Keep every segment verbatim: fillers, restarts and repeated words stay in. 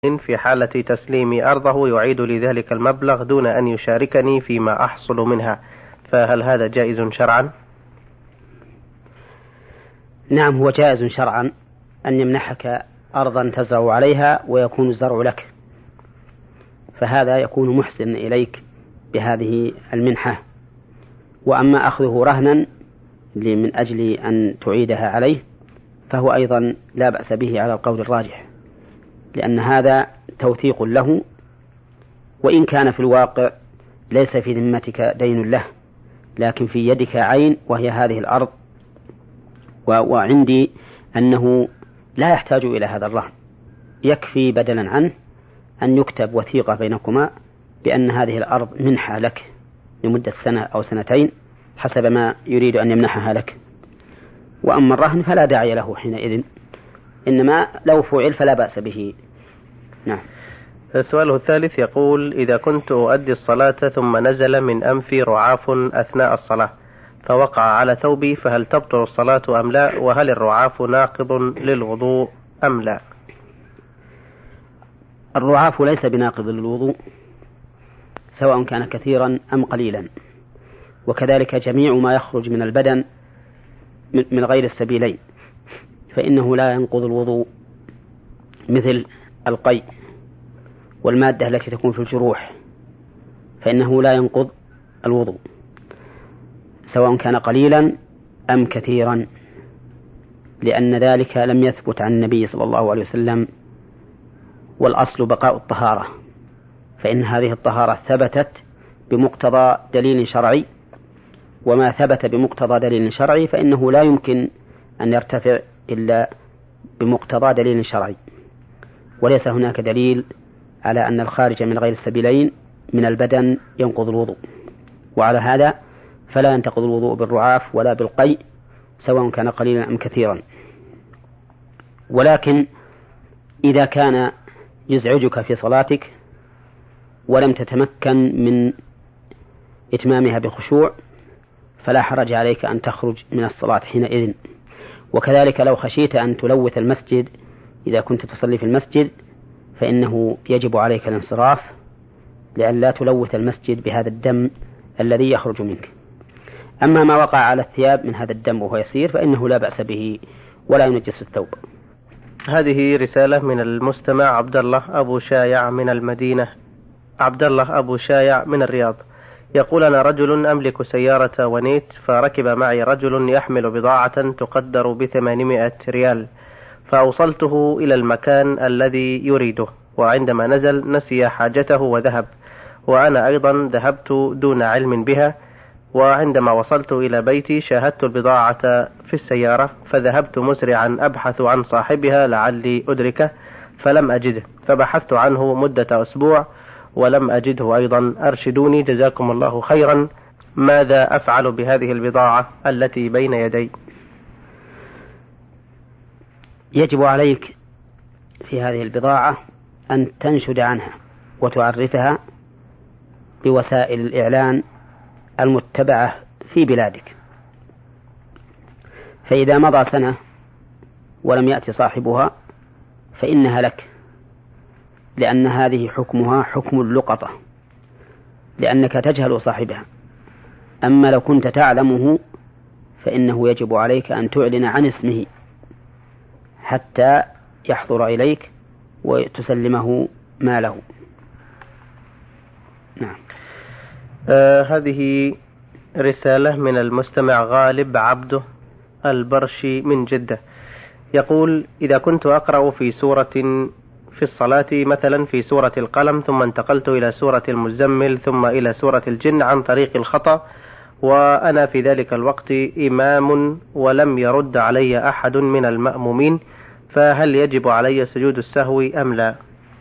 في حالة تسليم أرضه يعيد لي ذلك المبلغ دون أن يشاركني فيما أحصل منها، فهل هذا جائز شرعا؟ نعم، هو جائز شرعا أن يمنحك أرضا تزرع عليها ويكون الزرع لك، فهذا يكون محسن إليك بهذه المنحة. وأما أخذه رهنا من أجل أن تعيدها عليه فهو أيضا لا بأس به على القول الراجح، لأن هذا توثيق له، وإن كان في الواقع ليس في ذمتك دين له، لكن في يدك عين وهي هذه الأرض. وعندي أنه لا يحتاج إلى هذا الرهن، يكفي بدلا عنه أن يكتب وثيقة بينكما بأن هذه الأرض منحة لك لمدة سنة أو سنتين حسب ما يريد أن يمنحها لك. وأما الرهن فلا داعي له حينئذ، إنما لو فعل فلا بأس به. نعم. السؤال الثالث يقول: إذا كنت أؤدي الصلاة ثم نزل من أنفي رعاف أثناء الصلاة فوقع على ثوبي، فهل تبطل الصلاة أم لا؟ وهل الرعاف ناقض للوضوء أم لا؟ الرعاف ليس بناقض للوضوء سواء كان كثيرا أم قليلا، وكذلك جميع ما يخرج من البدن من غير السبيلين فإنه لا ينقض الوضوء، مثل القيء والمادة التي تكون في الجروح فإنه لا ينقض الوضوء سواء كان قليلا أم كثيرا، لأن ذلك لم يثبت عن النبي صلى الله عليه وسلم. والأصل بقاء الطهارة، فإن هذه الطهارة ثبتت بمقتضى دليل شرعي، وما ثبت بمقتضى دليل شرعي فإنه لا يمكن أن يرتفع إلا بمقتضى دليل شرعي، وليس هناك دليل على أن الخارج من غير السبيلين من البدن ينقض الوضوء. وعلى هذا فلا ينتقض الوضوء بالرعاف ولا بالقيء سواء كان قليلا أم كثيرا. ولكن إذا كان يزعجك في صلاتك ولم تتمكن من إتمامها بخشوع فلا حرج عليك أن تخرج من الصلاة حينئذ. وكذلك لو خشيت أن تلوث المسجد إذا كنت تصلي في المسجد فإنه يجب عليك الانصراف لأن لا تلوث المسجد بهذا الدم الذي يخرج منك. أما ما وقع على الثياب من هذا الدم وهو يسير فإنه لا بأس به ولا ينجس الثوب. هذه رسالة من المستمع عبد الله أبو شايع من المدينة. عبد الله أبو شايع من الرياض يقول: أنا رجل أملك سيارة ونيت، فركب معي رجل يحمل بضاعة تقدر بثمانمائة ريال، فأوصلته إلى المكان الذي يريده، وعندما نزل نسي حاجته وذهب، وأنا أيضا ذهبت دون علم بها. وعندما وصلت إلى بيتي شاهدت البضاعة في السيارة، فذهبت مسرعا أبحث عن صاحبها لعلي أدركه فلم أجده، فبحثت عنه مدة أسبوع ولم أجده أيضا. أرشدوني جزاكم الله خيرا، ماذا أفعل بهذه البضاعة التي بين يدي؟ يجب عليك في هذه البضاعة أن تنشد عنها وتعرفها بوسائل الإعلان المتبعة في بلادك، فإذا مضى سنة ولم يأتي صاحبها فإنها لك، لأن هذه حكمها حكم اللقطة، لأنك تجهل صاحبها. أما لو كنت تعلمه فإنه يجب عليك أن تعلن عن اسمه حتى يحضر إليك وتسلمه ماله. نعم. آه هذه رسالة من المستمع غالب عبده البرشي من جدة يقول: إذا كنت أقرأ في سورة في الصلاة مثلا في سورة القلم ثم انتقلت إلى سورة المزمل ثم إلى سورة الجن عن طريق الخطأ، وأنا في ذلك الوقت إمام ولم يرد علي أحد من المأمومين، فهل يجب علي سجود السهو أم لا؟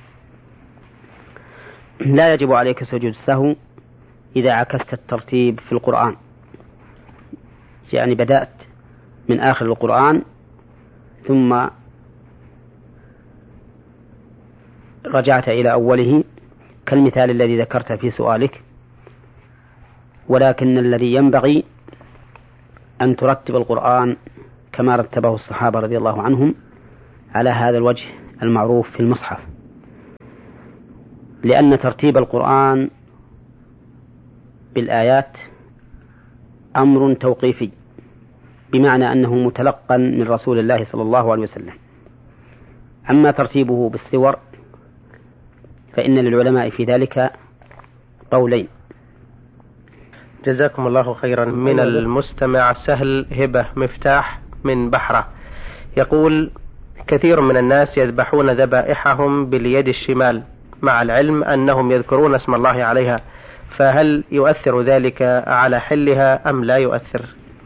لا يجب عليك سجود السهو إذا عكست الترتيب في القرآن، يعني بدأت من آخر القرآن ثم رجعت إلى أوله كالمثال الذي ذكرت في سؤالك، ولكن الذي ينبغي أن ترتب القرآن كما رتبه الصحابة رضي الله عنهم على هذا الوجه المعروف في المصحف. لأن ترتيب القرآن بالآيات أمر توقيفي، بمعنى أنه متلقى من رسول الله صلى الله عليه وسلم. أما ترتيبه بالسور فإن للعلماء في ذلك قولين. جزاكم الله خيرا. من المستمع سهل هبة مفتاح من بحرة يقول: كثير من الناس يذبحون ذبائحهم باليد الشمال مع العلم أنهم يذكرون اسم الله عليها، فهل يؤثر ذلك على حلها أم لا يؤثر؟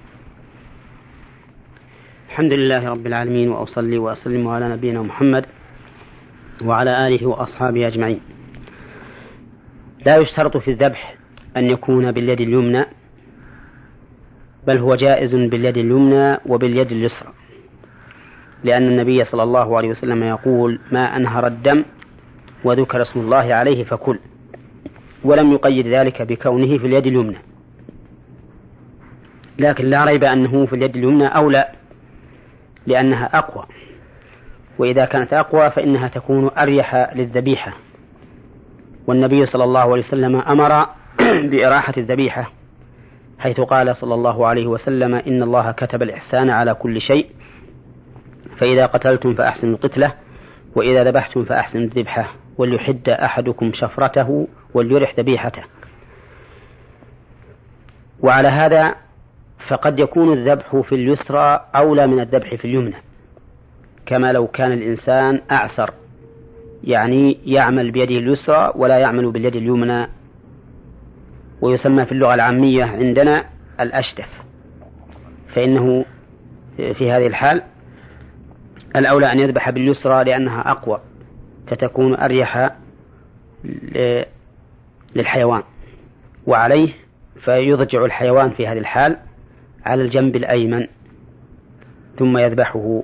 الحمد لله رب العالمين، وأصلي وأسلم على نبينا محمد وعلى آله وأصحابه أجمعين. لا يشترط في الذبح أن يكون باليد اليمنى، بل هو جائز باليد اليمنى وباليد اليسرى، لأن النبي صلى الله عليه وسلم يقول: ما أنهر الدم وذكر اسم الله عليه فكل، ولم يقيد ذلك بكونه في اليد اليمنى. لكن لا ريب أنه في اليد اليمنى أولى، لأنها أقوى، وإذا كانت أقوى فإنها تكون أريح للذبيحة، والنبي صلى الله عليه وسلم أمر بإراحة الذبيحة، حيث قال صلى الله عليه وسلم: إن الله كتب الإحسان على كل شيء، فإذا قتلتم فأحسنوا القتلة، وإذا ذبحتم فأحسنوا الذبحة، وليحد أحدكم شفرته وليرح ذبيحته. وعلى هذا فقد يكون الذبح في اليسرى أولى من الذبح في اليمنى، كما لو كان الإنسان أعسر، يعني يعمل بيده اليسرى ولا يعمل باليد اليمنى، ويسمى في اللغة العامية عندنا الأشتف، فإنه في هذه الحال الأولى أن يذبح باليسرى لأنها أقوى، فتكون أريح للحيوان، وعليه فيضجع الحيوان في هذه الحال على الجنب الأيمن ثم يذبحه.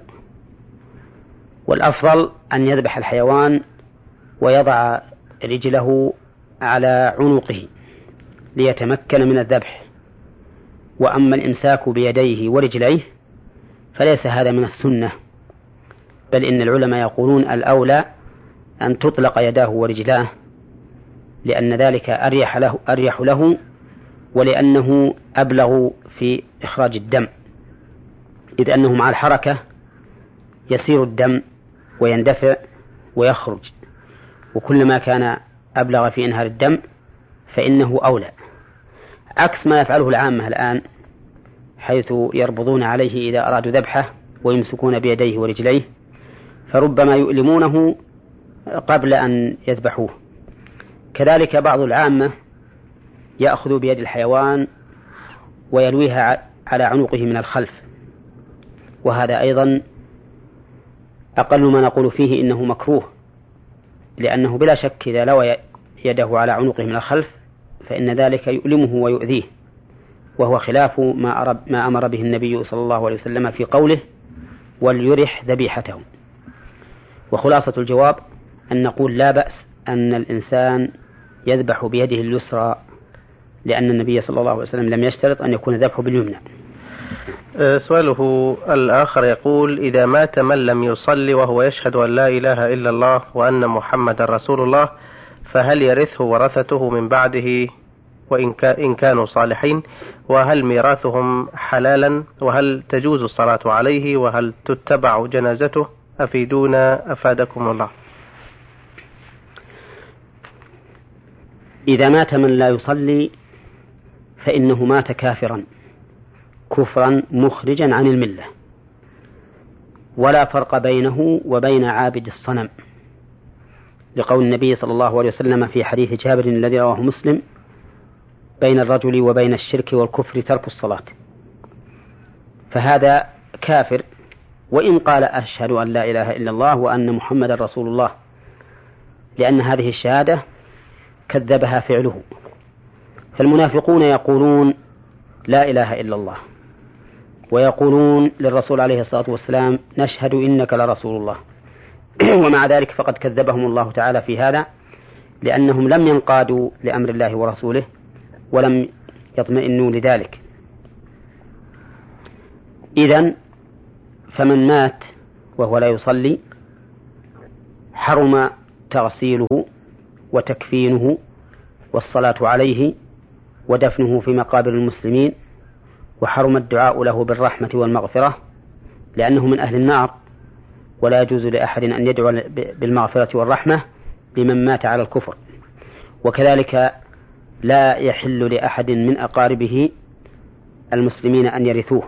والأفضل أن يذبح الحيوان ويضع رجله على عنقه ليتمكن من الذبح. وأما الإمساك بيديه ورجليه فليس هذا من السنة، بل إن العلماء يقولون الأولى أن تطلق يداه ورجلاه، لأن ذلك أريح له, أريح له ولأنه أبلغ في إخراج الدم، إذ أنه مع الحركة يسير الدم ويندفع ويخرج، وكلما كان أبلغ في إنهار الدم فإنه أولى، عكس ما يفعله العامة الآن، حيث يربضون عليه إذا أرادوا ذبحه ويمسكون بيديه ورجليه، فربما يؤلمونه قبل أن يذبحوه. كذلك بعض العامة يأخذ بيد الحيوان ويلويها على عنقه من الخلف، وهذا أيضا أقل ما نقول فيه إنه مكروه، لأنه بلا شك إذا لوى يده على عنقه من الخلف فإن ذلك يؤلمه ويؤذيه، وهو خلاف ما أمر به النبي صلى الله عليه وسلم في قوله: وليرح ذبيحته. وخلاصة الجواب أن نقول لا بأس أن الإنسان يذبح بيده اليسرى، لأن النبي صلى الله عليه وسلم لم يشترط أن يكون ذبحه باليمنى. سؤاله الآخر يقول: إذا مات من لم يصلي وهو يشهد أن لا إله إلا الله وأن محمد رسول الله، فهل يرثه ورثته من بعده وإن كانوا صالحين؟ وهل ميراثهم حلالا؟ وهل تجوز الصلاة عليه؟ وهل تتبع جنازته؟ أفيدونا أفادكم الله. إذا مات من لا يصلي فإنه مات كافرا كفرا مخرجا عن الملة، ولا فرق بينه وبين عابد الصنم، لقول النبي صلى الله عليه وسلم في حديث جابر الذي رواه مسلم: بين الرجل وبين الشرك والكفر ترك الصلاة. فهذا كافر وإن قال أشهد أن لا إله إلا الله وأن محمد رسول الله، لأن هذه الشهادة كذبها فعله. فالمنافقون يقولون لا إله إلا الله، ويقولون للرسول عليه الصلاة والسلام: نشهد إنك لرسول الله، ومع ذلك فقد كذبهم الله تعالى في هذا، لأنهم لم ينقادوا لأمر الله ورسوله ولم يطمئنوا لذلك. إذن فمن مات وهو لا يصلي حرم تغسيله وتكفينه والصلاة عليه ودفنه في مقابر المسلمين، وحرم الدعاء له بالرحمة والمغفرة لأنه من أهل النار، ولا يجوز لأحد أن يدعو بالمغفرة والرحمة لمن مات على الكفر. وكذلك لا يحل لأحد من أقاربه المسلمين أن يرثوه،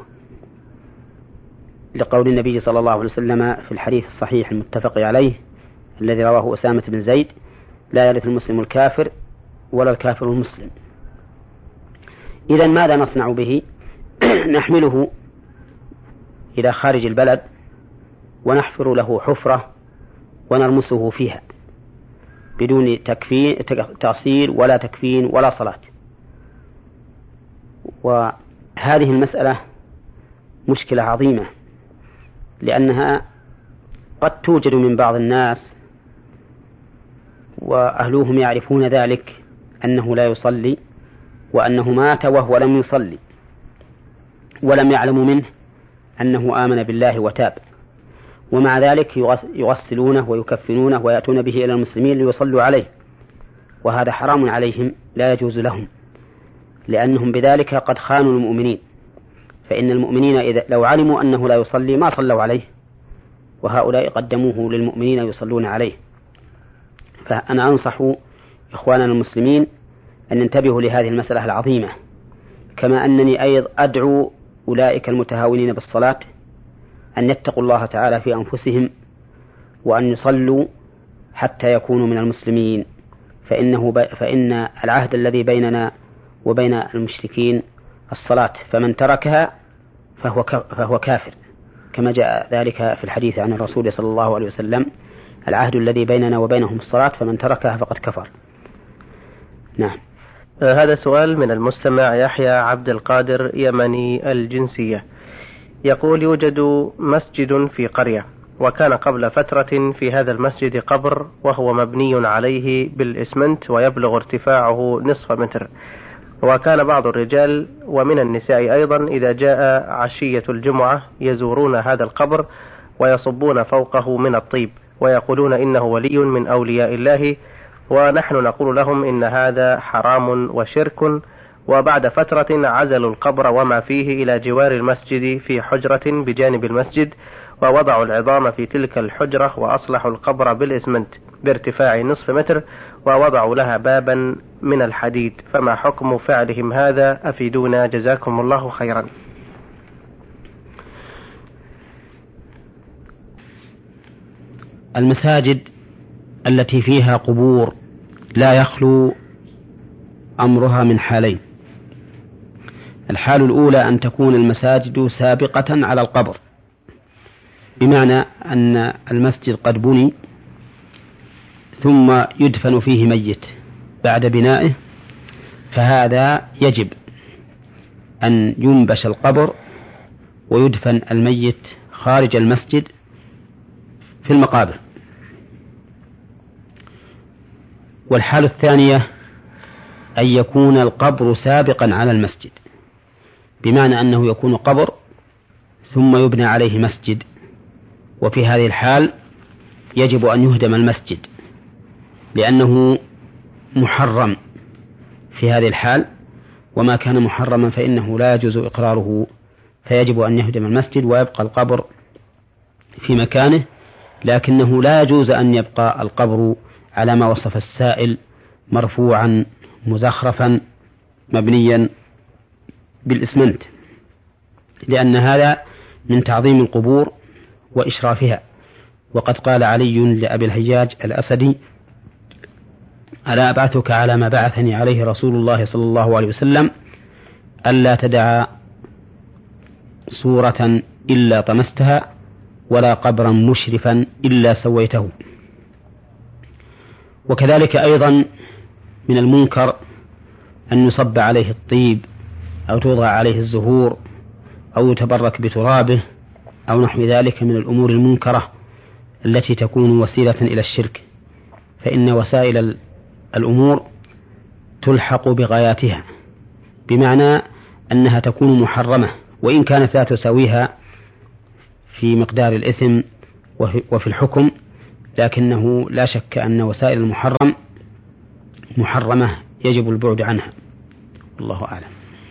لقول النبي صلى الله عليه وسلم في الحديث الصحيح المتفق عليه الذي رواه أسامة بن زيد: لا يرث المسلم الكافر ولا الكافر المسلم. إذن ماذا نصنع به؟ نحمله إلى خارج البلد ونحفر له حفرة ونرمسه فيها بدون تكفين تأصيل ولا تكفين ولا صلاة. وهذه المسألة مشكلة عظيمة، لأنها قد توجد من بعض الناس وأهلوهم يعرفون ذلك أنه لا يصلي وأنه مات وهو لم يصلي، ولم يعلموا منه أنه آمن بالله وتاب، ومع ذلك يغسلونه ويكفنونه ويأتون به إلى المسلمين ليصلوا عليه، وهذا حرام عليهم لا يجوز لهم، لأنهم بذلك قد خانوا المؤمنين. فإن المؤمنين إذا لو علموا أنه لا يصلي ما صلوا عليه، وهؤلاء قدموه للمؤمنين يصلون عليه. فأنا أنصح إخواننا المسلمين أن ينتبهوا لهذه المسألة العظيمة، كما أنني أيضا أدعو أولئك المتهاونين بالصلاة أن يتقوا الله تعالى في أنفسهم وأن يصلوا حتى يكونوا من المسلمين، فإنه ب... فإن العهد الذي بيننا وبين المشركين الصلاة، فمن تركها فهو, ك... فهو كافر، كما جاء ذلك في الحديث عن الرسول صلى الله عليه وسلم: العهد الذي بيننا وبينهم الصلاة فمن تركها فقد كفر. نعم. هذا سؤال من المستمع يحيى عبد القادر يمني الجنسية، يقول: يوجد مسجد في قرية، وكان قبل فترة في هذا المسجد قبر وهو مبني عليه بالإسمنت ويبلغ ارتفاعه نصف متر، وكان بعض الرجال ومن النساء أيضا إذا جاء عشية الجمعة يزورون هذا القبر ويصبون فوقه من الطيب ويقولون إنه ولي من أولياء الله، ونحن نقول لهم إن هذا حرام وشرك. وبعد فترة عزلوا القبر وما فيه إلى جوار المسجد في حجرة بجانب المسجد، ووضعوا العظام في تلك الحجرة وأصلحوا القبر بالإسمنت بارتفاع نصف متر، ووضعوا لها بابا من الحديد، فما حكم فعلهم هذا؟ أفيدونا جزاكم الله خيرا. المساجد التي فيها قبور لا يخلو أمرها من حالين: الحال الأولى أن تكون المساجد سابقة على القبر، بمعنى أن المسجد قد بني ثم يدفن فيه ميت بعد بنائه، فهذا يجب أن ينبش القبر ويدفن الميت خارج المسجد في المقابر. والحالة الثانية أن يكون القبر سابقا على المسجد، بمعنى أنه يكون قبر ثم يبنى عليه مسجد، وفي هذه الحال يجب أن يهدم المسجد لأنه محرم في هذه الحال، وما كان محرما فإنه لا يجوز إقراره، فيجب أن يهدم المسجد ويبقى القبر في مكانه، لكنه لا يجوز أن يبقى القبر على ما وصف السائل مرفوعا مزخرفا مبنيا بالإسمنت، لأن هذا من تعظيم القبور وإشرافها. وقد قال علي لأبي الحجاج الأسدي: ألا أبعثك على ما بعثني عليه رسول الله صلى الله عليه وسلم، ألا تدع صورة إلا طمستها ولا قبرا مشرفا إلا سويته. وكذلك أيضا من المنكر أن يصب عليه الطيب أو توضع عليه الزهور أو يتبرك بترابه أو نحو ذلك من الأمور المنكرة التي تكون وسيلة إلى الشرك، فإن وسائل الأمور تلحق بغاياتها، بمعنى أنها تكون محرمة وإن كانت لا تساويها في مقدار الإثم وفي الحكم، لكنه لا شك أن وسائل المحرم محرمة يجب البعد عنها، والله أعلم.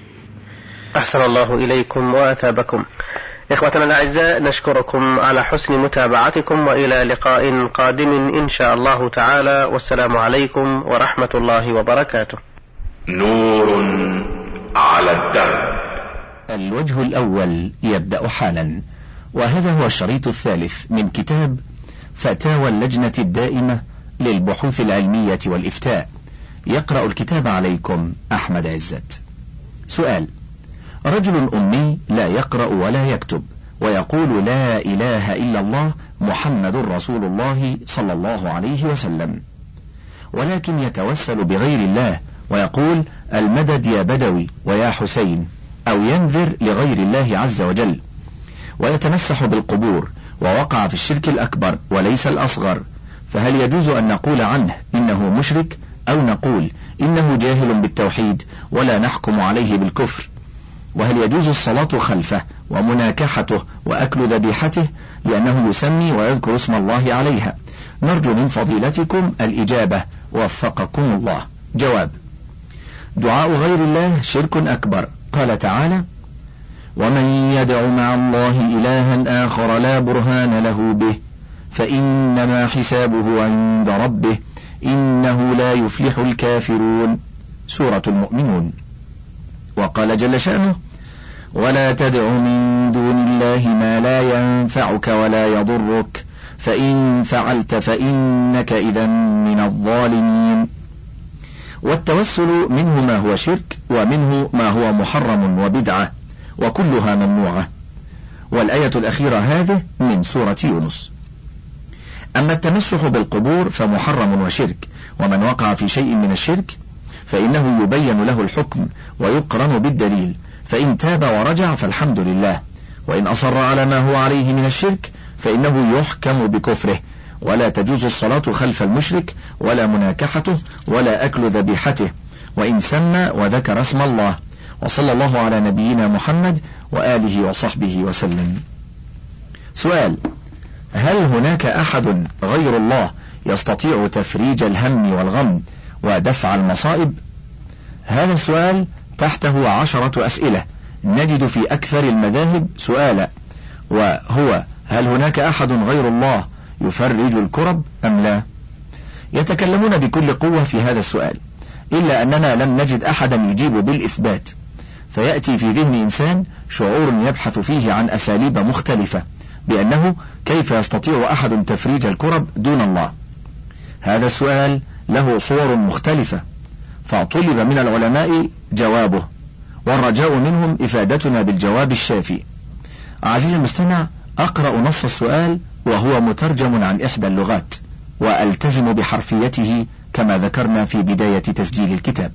أحسن الله إليكم وأثابكم. إخوتنا الأعزاء، نشكركم على حسن متابعتكم، وإلى لقاء قادم إن شاء الله تعالى، والسلام عليكم ورحمة الله وبركاته. نور على الدرب. الوجه الأول يبدأ حالا، وهذا هو الشريط الثالث من كتاب فتاوى اللجنة الدائمة للبحوث العلمية والإفتاء. يقرأ الكتاب عليكم أحمد عزت. سؤال: رجل أمي لا يقرأ ولا يكتب، ويقول لا إله إلا الله محمد رسول الله صلى الله عليه وسلم، ولكن يتوسل بغير الله ويقول المدد يا بدوي ويا حسين، أو ينذر لغير الله عز وجل، ويتمسح بالقبور، ووقع في الشرك الأكبر وليس الأصغر، فهل يجوز أن نقول عنه إنه مشرك، أو نقول إنه جاهل بالتوحيد ولا نحكم عليه بالكفر؟ وهل يجوز الصلاة خلفه ومناكحته وأكل ذبيحته لأنه يسمي ويذكر اسم الله عليها؟ نرجو من فضيلتكم الإجابة، وفقكم الله. جواب: دعاء غير الله شرك أكبر. قال تعالى: ومن يدع مع الله إلها آخر لا برهان له به فإنما حسابه عند ربه إنه لا يفلح الكافرون. سورة المؤمنون. وقال جل شأنه: ولا تدع من دون الله ما لا ينفعك ولا يضرك فإن فعلت فإنك إذا من الظالمين. والتوسل منه ما هو شرك، ومنه ما هو محرم وبدعة، وكلها ممنوعة. والآية الأخيرة هذه من سورة يونس. أما التمسح بالقبور فمحرم وشرك، ومن وقع في شيء من الشرك فإنه يبين له الحكم ويقرن بالدليل، فإن تاب ورجع فالحمد لله، وإن أصر على ما هو عليه من الشرك فإنه يحكم بكفره. ولا تجوز الصلاة خلف المشرك، ولا مناكحته، ولا أكل ذبيحته، وإن سمى وذكر اسم الله. وصلى الله على نبينا محمد وآله وصحبه وسلم. سؤال: هل هناك أحد غير الله يستطيع تفريج الهم والغم ودفع المصائب؟ هذا السؤال تحته عشرة أسئلة نجد في أكثر المذاهب سؤالا، وهو: هل هناك أحد غير الله يفرج الكرب أم لا؟ يتكلمون بكل قوة في هذا السؤال، إلا أننا لم نجد أحدا يجيب بالإثبات، فيأتي في ذهن إنسان شعور يبحث فيه عن أساليب مختلفة بأنه كيف يستطيع أحد تفريج الكرب دون الله. هذا السؤال له صور مختلفة، فطلب من العلماء جوابه، والرجاء منهم إفادتنا بالجواب الشافي. عزيزي المستمع، أقرأ نص السؤال وهو مترجم عن إحدى اللغات، وألتزم بحرفيته كما ذكرنا في بداية تسجيل الكتاب.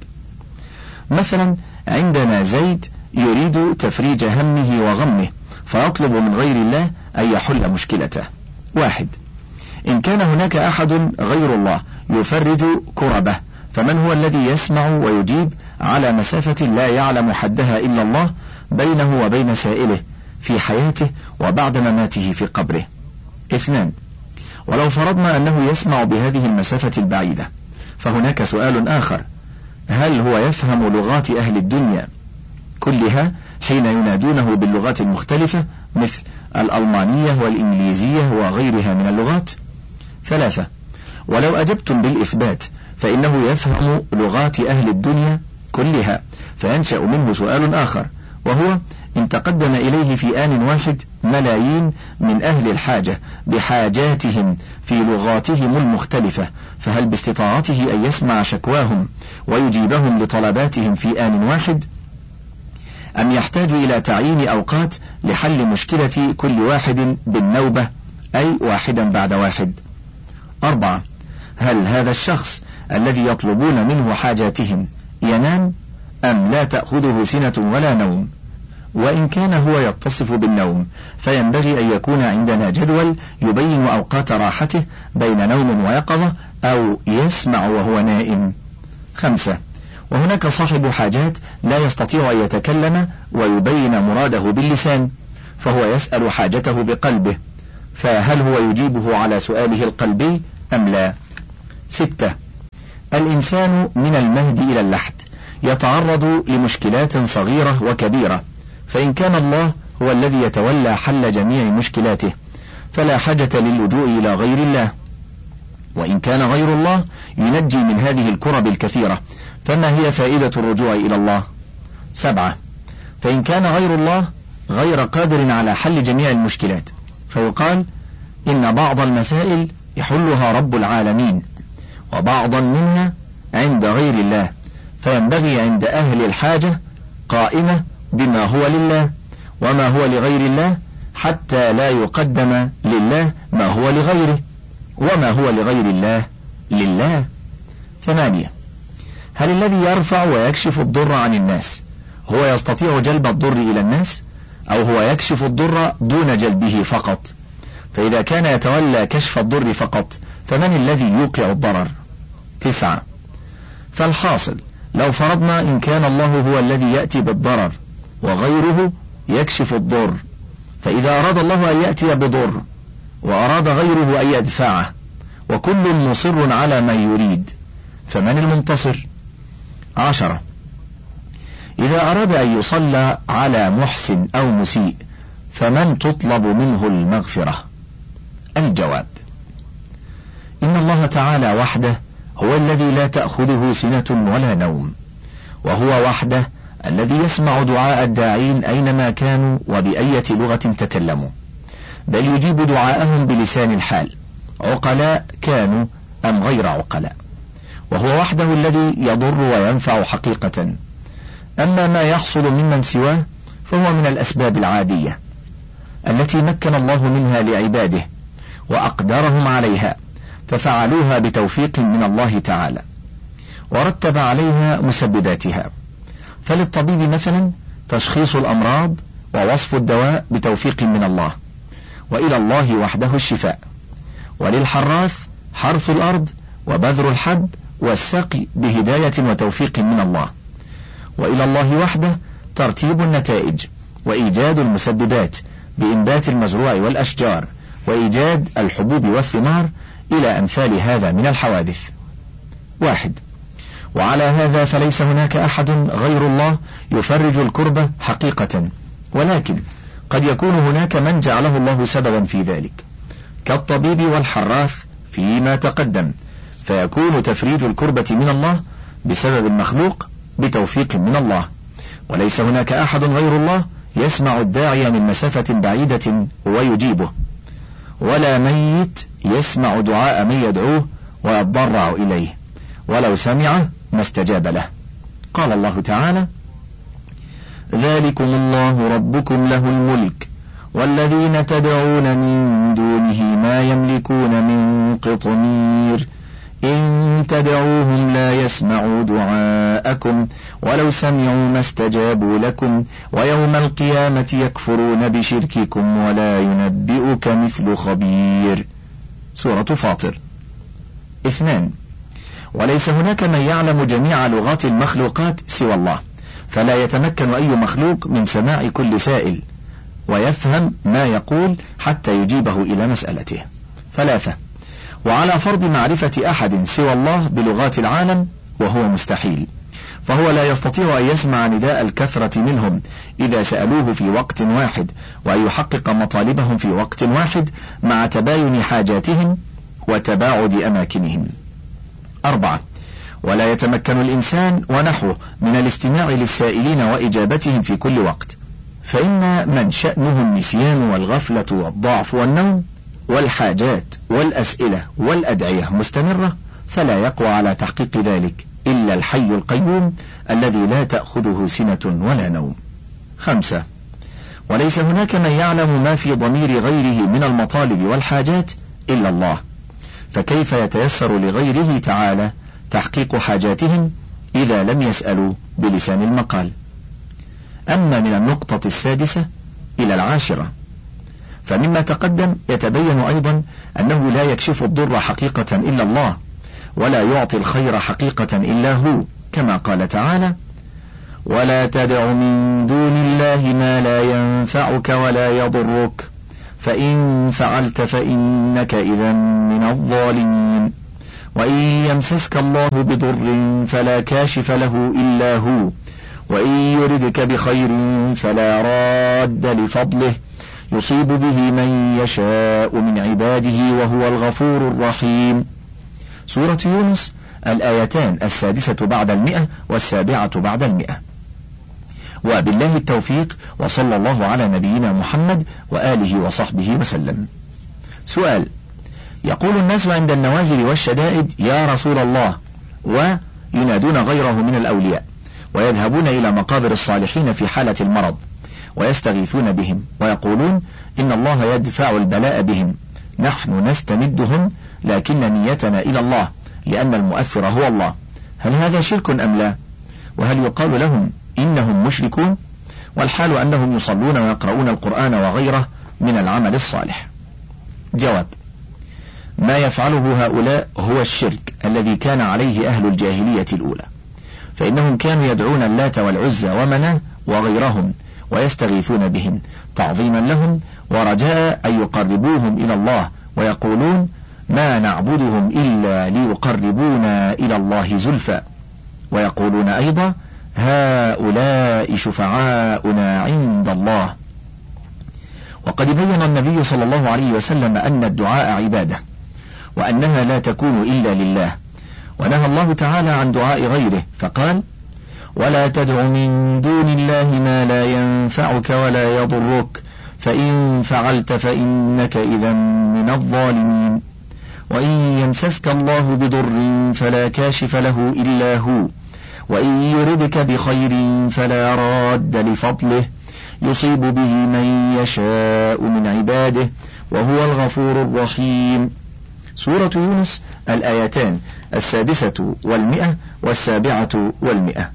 مثلا: عندنا زيد يريد تفريج همه وغمه، فيطلب من غير الله أن يحل مشكلته. واحد: إن كان هناك أحد غير الله يفرج كربه، فمن هو الذي يسمع ويجيب على مسافة لا يعلم حدها إلا الله بينه وبين سائله في حياته وبعد مماته في قبره؟ اثنان: ولو فرضنا أنه يسمع بهذه المسافة البعيدة، فهناك سؤال آخر: هل هو يفهم لغات أهل الدنيا كلها حين ينادونه باللغات المختلفة مثل الألمانية والإنجليزية وغيرها من اللغات؟ ثلاثة: ولو أجبتم بالإثبات فإنه يفهم لغات أهل الدنيا كلها، فينشأ منه سؤال آخر، وهو: إن تقدم إليه في آن واحد ملايين من أهل الحاجة بحاجاتهم في لغاتهم المختلفة، فهل باستطاعته أن يسمع شكواهم ويجيبهم لطلباتهم في آن واحد، أم يحتاج إلى تعيين أوقات لحل مشكلة كل واحد بالنوبة، أي واحدا بعد واحد؟ أربعة: هل هذا الشخص الذي يطلبون منه حاجاتهم ينام أم لا تأخذه سنة ولا نوم؟ وإن كان هو يتصف بالنوم فينبغي أن يكون عندنا جدول يبين أوقات راحته بين نوم ويقظة، أو يسمع وهو نائم. خمسة: وهناك صاحب حاجات لا يستطيع أن يتكلم ويبين مراده باللسان، فهو يسأل حاجته بقلبه، فهل هو يجيبه على سؤاله القلبي أم لا؟ ستة: الإنسان من المهد إلى اللحد يتعرض لمشكلات صغيرة وكبيرة، فإن كان الله هو الذي يتولى حل جميع مشكلاته فلا حاجة للجوء إلى غير الله، وإن كان غير الله ينجي من هذه الكرب الكثيرة فما هي فائدة الرجوع إلى الله؟ سبعة. فإن كان غير الله غير قادر على حل جميع المشكلات فيقال إن بعض المسائل يحلها رب العالمين وبعضا منها عند غير الله، فينبغي عند أهل الحاجة قائمة بما هو لله وما هو لغير الله حتى لا يقدم لله ما هو لغيره، وما هو لغير الله لله. ثمانية. هل الذي يرفع ويكشف الضر عن الناس هو يستطيع جلب الضر إلى الناس، أو هو يكشف الضر دون جلبه فقط؟ فإذا كان يتولى كشف الضر فقط فمن الذي يوقع الضرر؟ تسعة. فالحاصل لو فرضنا إن كان الله هو الذي يأتي بالضرر وغيره يكشف الضر، فإذا أراد الله أن يأتي بضر وأراد غيره أن يدفعه وكل مصر على ما يريد، فمن المنتصر؟ عشرة. إذا أراد أن يصلى على محسن أو مسيء فمن تطلب منه المغفرة؟ الجواب: إن الله تعالى وحده هو الذي لا تأخذه سنة ولا نوم، وهو وحده الذي يسمع دعاء الداعين أينما كانوا وبأية لغة تكلموا، بل يجيب دعاءهم بلسان الحال عقلاء كانوا أم غير عقلاء، وهو وحده الذي يضر وينفع حقيقة. أما ما يحصل ممن سواه فهو من الأسباب العادية التي مكن الله منها لعباده وأقدرهم عليها ففعلوها بتوفيق من الله تعالى ورتب عليها مسبباتها. فللطبيب مثلا تشخيص الأمراض ووصف الدواء بتوفيق من الله، وإلى الله وحده الشفاء. وللحراث حرث الأرض وبذر الحب والسقي بهداية وتوفيق من الله، وإلى الله وحده ترتيب النتائج وإيجاد المسببات بإنبات المزروع والأشجار وإيجاد الحبوب والثمار إلى أمثال هذا من الحوادث. واحد. وعلى هذا فليس هناك أحد غير الله يفرج الكربة حقيقة، ولكن قد يكون هناك من جعله الله سببا في ذلك كالطبيب والحراث فيما تقدم، فيكون تفريج الكربة من الله بسبب المخلوق بتوفيق من الله. وليس هناك أحد غير الله يسمع الداعي من مسافة بعيدة ويجيبه، ولا ميت يسمع دعاء من يدعوه ويتضرع إليه، ولو سمعه ما استجاب له. قال الله تعالى: ذلكم الله ربكم له الملك والذين تدعون من دونه ما يملكون من قطمير إن تدعوهم لا يسمعوا دعاءكم ولو سمعوا ما استجابوا لكم ويوم القيامة يكفرون بشرككم ولا ينبئك مثل خبير. سورة فاطر. اثنان. وليس هناك من يعلم جميع لغات المخلوقات سوى الله، فلا يتمكن أي مخلوق من سماع كل سائل ويفهم ما يقول حتى يجيبه إلى مسألته. ثلاثة. وعلى فرض معرفة أحد سوى الله بلغات العالم وهو مستحيل، فهو لا يستطيع أن يسمع نداء الكثرة منهم إذا سألوه في وقت واحد وأن يحقق مطالبهم في وقت واحد مع تباين حاجاتهم وتباعد أماكنهم. أربعة. ولا يتمكن الإنسان ونحوه من الاستماع للسائلين وإجابتهم في كل وقت، فإن من شأنه النسيان والغفلة والضعف والنوم والحاجات والأسئلة والأدعية مستمرة، فلا يقوى على تحقيق ذلك إلا الحي القيوم الذي لا تأخذه سنة ولا نوم. خمسة. وليس هناك من يعلم ما في ضمير غيره من المطالب والحاجات إلا الله، فكيف يتيسر لغيره تعالى تحقيق حاجاتهم إذا لم يسألوا بلسان المقال؟ أما من النقطة السادسة إلى العاشرة، فمما تقدم يتبين أيضا أنه لا يكشف الضر حقيقة إلا الله، ولا يعطي الخير حقيقة إلا هو، كما قال تعالى: ولا تدع من دون الله ما لا ينفعك ولا يضرك فإن فعلت فإنك إذا من الظالمين. وإن يمسسك الله بضر فلا كاشف له إلا هو، وإن يردك بخير فلا راد لفضله، يصيب به من يشاء من عباده وهو الغفور الرحيم. سورة يونس الآيتان السادسة بعد المئة والسابعة بعد المئة. وبالله التوفيق، وصلى الله على نبينا محمد وآله وصحبه وسلم. سؤال: يقول الناس عند النوازل والشدائد يا رسول الله، وينادون غيره من الأولياء، ويذهبون إلى مقابر الصالحين في حالة المرض ويستغيثون بهم، ويقولون إن الله يدفع البلاء بهم، نحن نستمدهم لكن نيتنا إلى الله لأن المؤثر هو الله، هل هذا شرك أم لا؟ وهل يقال لهم إنهم مشركون؟ والحال أنهم يصلون ويقرؤون القرآن وغيره من العمل الصالح. جواب: ما يفعله هؤلاء هو الشرك الذي كان عليه أهل الجاهلية الأولى، فإنهم كانوا يدعون اللات والعزى ومناه وغيرهم ويستغيثون بهم تعظيما لهم ورجاء أن يقربوهم إلى الله، ويقولون ما نعبدهم إلا ليقربونا إلى الله زلفى، ويقولون أيضا هؤلاء شفعاؤنا عند الله. وقد بين النبي صلى الله عليه وسلم أن الدعاء عبادة، وأنها لا تكون إلا لله، ونهى الله تعالى عن دعاء غيره فقال: ولا تدع من دون الله ما لا ينفعك ولا يضرك، فإن فعلت فإنك إذا من الظالمين. وإن يمسسك الله بضر فلا كاشف له إلا هو، وإن يردك بخير فلا راد لفضله، يصيب به من يشاء من عباده وهو الغفور الرحيم. سورة يونس الآيتان السادسة والمئة والسابعة والمئة.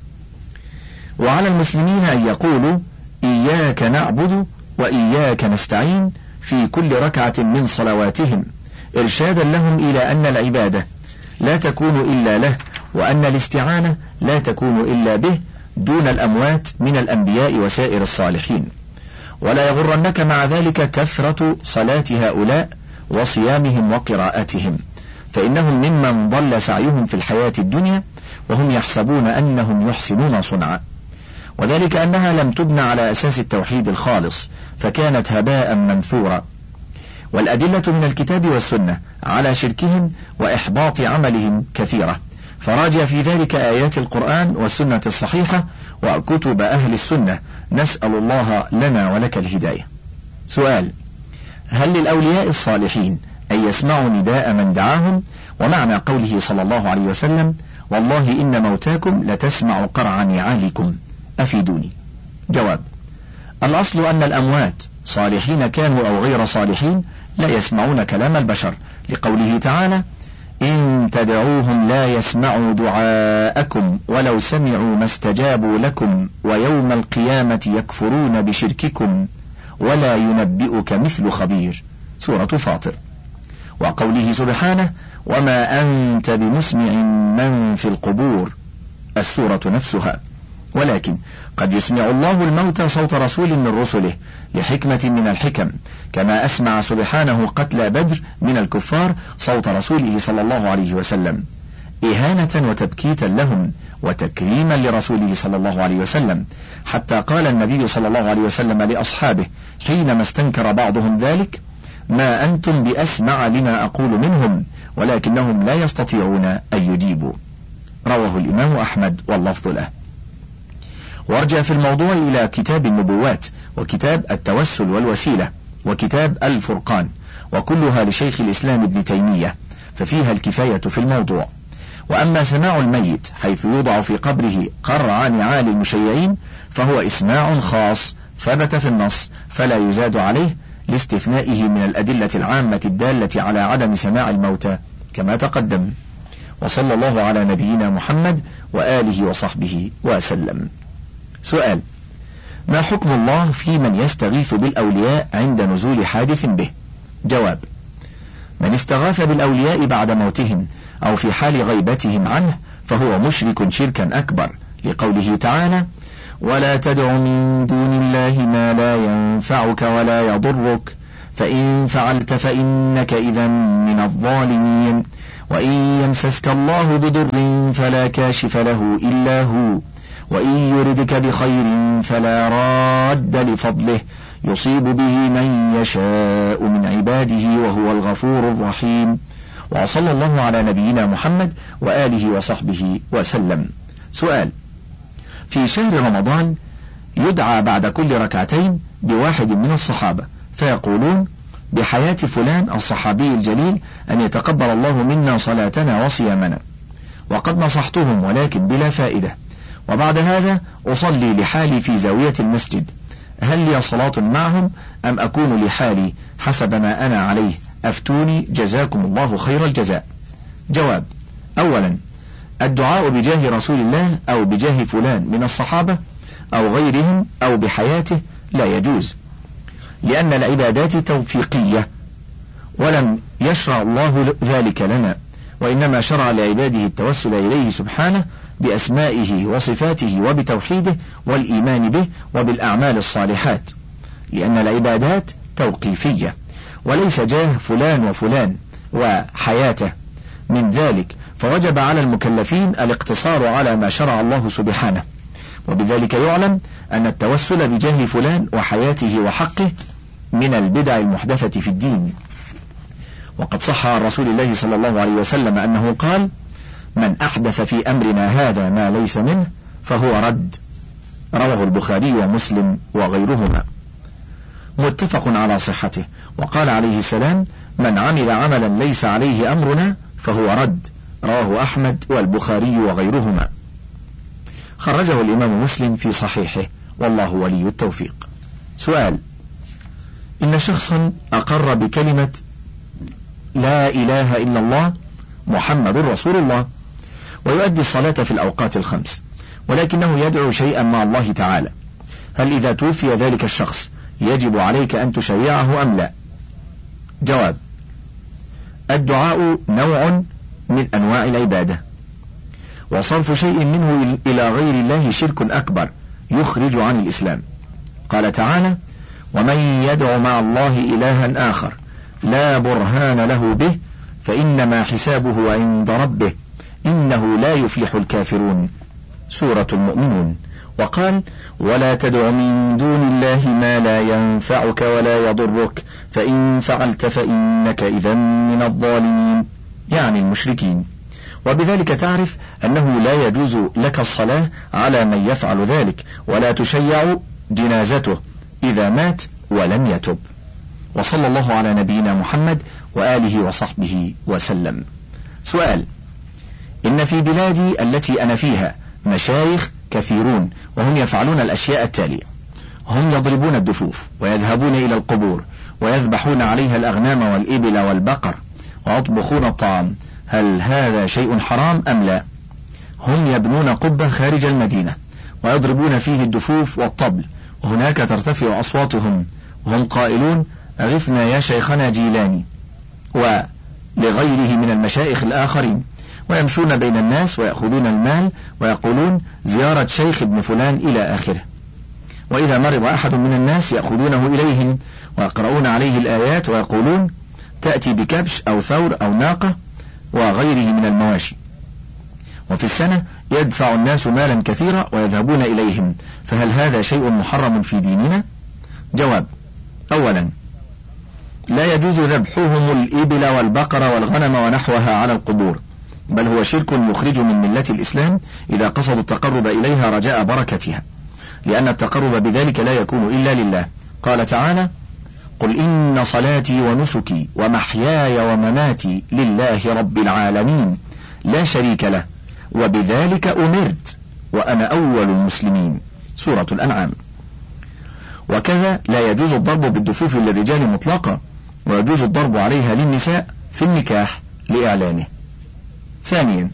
وعلى المسلمين أن يقولوا إياك نعبد وإياك نستعين في كل ركعة من صلواتهم، إرشادا لهم إلى أن العبادة لا تكون إلا له، وأن الاستعانة لا تكون إلا به دون الأموات من الأنبياء وسائر الصالحين. ولا يغرنك مع ذلك كثرة صلاة هؤلاء وصيامهم وقراءتهم، فإنهم ممن ضل سعيهم في الحياة الدنيا وهم يحسبون أنهم يحسنون صنعا، وذلك أنها لم تبنى على أساس التوحيد الخالص فكانت هباء منثورا. والأدلة من الكتاب والسنة على شركهم وإحباط عملهم كثيرة، فراجع في ذلك آيات القرآن والسنة الصحيحة وكتب أهل السنة، نسأل الله لنا ولك الهداية. سؤال: هل للأولياء الصالحين أن يسمعوا نداء من دعاهم؟ ومعنى قوله صلى الله عليه وسلم: والله إن موتاكم لتسمع قرع نعالكم، أفيدوني. جواب: الأصل أن الأموات صالحين كانوا أو غير صالحين لا يسمعون كلام البشر، لقوله تعالى: إن تدعوهم لا يسمعوا دعاءكم ولو سمعوا ما استجابوا لكم ويوم القيامة يكفرون بشرككم ولا ينبئك مثل خبير. سورة فاطر. وقوله سبحانه: وما أنت بمسمع من في القبور، السورة نفسها. ولكن قد يسمع الله الموتى صوت رسول من رسله لحكمة من الحكم، كما أسمع سبحانه قتلى بدر من الكفار صوت رسوله صلى الله عليه وسلم، إهانة وتبكيتا لهم وتكريما لرسوله صلى الله عليه وسلم، حتى قال النبي صلى الله عليه وسلم لأصحابه حينما استنكر بعضهم ذلك: ما أنتم بأسمع لما أقول منهم ولكنهم لا يستطيعون أن يجيبوا. رواه الإمام أحمد واللفظ له. وارجع في الموضوع إلى كتاب النبوات وكتاب التوسل والوسيلة وكتاب الفرقان، وكلها لشيخ الإسلام ابن تيمية، ففيها الكفاية في الموضوع. وأما سماع الميت حيث يوضع في قبره قرع نعال المشيعين فهو إسماع خاص ثبت في النص فلا يزاد عليه، لاستثنائه من الأدلة العامة الدالة على عدم سماع الموتى كما تقدم. وصلى الله على نبينا محمد وآله وصحبه وسلم. سؤال: ما حكم الله في من يستغيث بالأولياء عند نزول حادث به؟ جواب: من استغاث بالأولياء بعد موتهم أو في حال غيبتهم عنه فهو مشرك شركا أكبر، لقوله تعالى: ولا تدع من دون الله ما لا ينفعك ولا يضرك، فإن فعلت فإنك إذا من الظالمين وإن يمسسك الله بضر فلا كاشف له إلا هو وإن يردك بخير فلا راد لفضله يصيب به من يشاء من عباده وهو الغفور الرحيم. وصلى الله على نبينا محمد وآله وصحبه وسلم. سؤال: في شهر رمضان يدعى بعد كل ركعتين بواحد من الصحابة فيقولون: بحياة فلان الصحابي الجليل أن يتقبل الله منا صلاتنا وصيامنا، وقد نصحتهم ولكن بلا فائدة، وبعد هذا أصلي لحالي في زاوية المسجد، هل لي صلاة معهم أم أكون لحالي حسب ما أنا عليه؟ أفتوني جزاكم الله خير الجزاء. جواب: أولا، الدعاء بجاه رسول الله أو بجاه فلان من الصحابة أو غيرهم أو بحياته لا يجوز، لأن العبادات توفيقية ولم يشرع الله ذلك لنا، وإنما شرع لعباده التوسل إليه سبحانه بأسمائه وصفاته وبتوحيده والإيمان به وبالأعمال الصالحات، لأن العبادات توقيفية وليس جاه فلان وفلان وحياته من ذلك، فوجب على المكلفين الاقتصار على ما شرع الله سبحانه. وبذلك يعلم أن التوسل بجاه فلان وحياته وحقه من البدع المحدثة في الدين. وقد صح عن رسول الله صلى الله عليه وسلم أنه قال: من أحدث في أمرنا هذا ما ليس منه فهو رد. رواه البخاري ومسلم وغيرهما، متفق على صحته. وقال عليه السلام: من عمل عملا ليس عليه أمرنا فهو رد. رواه أحمد والبخاري وغيرهما، خرجه الإمام مسلم في صحيحه، والله ولي التوفيق. سؤال: إن شخصا أقر بكلمة لا إله إلا الله محمد رسول الله ويؤدي الصلاة في الأوقات الخمس، ولكنه يدعو شيئا مع الله تعالى، هل إذا توفي ذلك الشخص يجب عليك أن تشيعه أم لا؟ جواب: الدعاء نوع من أنواع العبادة، وصرف شيء منه إلى غير الله شرك أكبر يخرج عن الإسلام. قال تعالى: ومن يدع مع الله إلها آخر لا برهان له به فإنما حسابه عند ربه إنه لا يفلح الكافرون. سورة المؤمنون. وقال: ولا تدع من دون الله ما لا ينفعك ولا يضرك فإن فعلت فإنك إذا من الظالمين، يعني المشركين. وبذلك تعرف أنه لا يجوز لك الصلاة على من يفعل ذلك، ولا تشيع جنازته إذا مات ولم يتب. وصلى الله على نبينا محمد وآله وصحبه وسلم. سؤال: إن في بلادي التي أنا فيها مشايخ كثيرون، وهم يفعلون الأشياء التالية: هم يضربون الدفوف ويذهبون إلى القبور ويذبحون عليها الأغنام والإبل والبقر ويطبخون الطعام، هل هذا شيء حرام أم لا؟ هم يبنون قبة خارج المدينة ويضربون فيه الدفوف والطبل، وهناك ترتفع أصواتهم وهم قائلون: أغثنا يا شيخنا جيلاني، ولغيره من المشايخ الآخرين، ويمشون بين الناس ويأخذون المال ويقولون زيارة شيخ ابن فلان إلى آخره. وإذا مرض أحد من الناس يأخذونه إليهم ويقرؤون عليه الآيات ويقولون تأتي بكبش أو ثور أو ناقة وغيره من المواشي. وفي السنة يدفع الناس مالا كثيرا ويذهبون إليهم، فهل هذا شيء محرم في ديننا؟ جواب: أولا، لا يجوز ذبحهم الإبل والبقر والغنم ونحوها على القبور، بل هو شرك يخرج من ملة الإسلام إذا قصدوا التقرب إليها رجاء بركتها، لأن التقرب بذلك لا يكون إلا لله. قال تعالى: قل إن صلاتي ونسكي ومحياي ومماتي لله رب العالمين لا شريك له وبذلك أمرت وأنا أول المسلمين. سورة الأنعام. وكذا لا يجوز الضرب بالدفوف للرجال مطلقا، ويجوز الضرب عليها للنساء في النكاح لإعلانه. ثانيا،